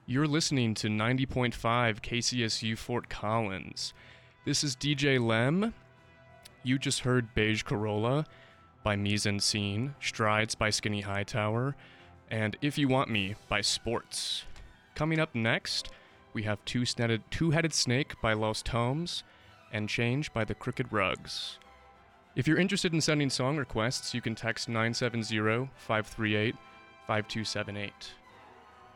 You're listening to 90.5 KCSU Fort Collins. This is DJ Lem. You just heard Beige Corolla by Mise en Scene, Strides by Skinny Hightower, and If You Want Me by Sports. Coming up next, we have Two-Headed Snake by Los Tomes and Change by the Crooked Rugs. If you're interested in sending song requests, you can text 970-538-5278.